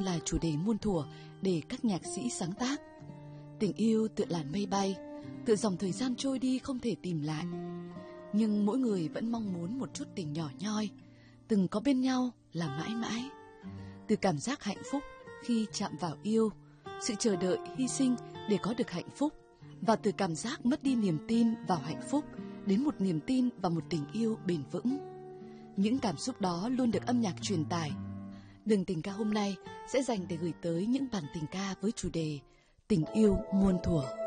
luôn là chủ đề muôn thuở để các nhạc sĩ sáng tác. Tình yêu tựa làn mây bay, tựa dòng thời gian trôi đi không thể tìm lại. Nhưng mỗi người vẫn mong muốn một chút tình nhỏ nhoi, từng có bên nhau là mãi mãi. Từ cảm giác hạnh phúc khi chạm vào yêu, sự chờ đợi, hy sinh để có được hạnh phúc, và từ cảm giác mất đi niềm tin vào hạnh phúc đến một niềm tin vào một tình yêu bền vững. Những cảm xúc đó luôn được âm nhạc truyền tải. Đường tình ca hôm nay sẽ dành để gửi tới những bản tình ca với chủ đề Tình yêu muôn thuở.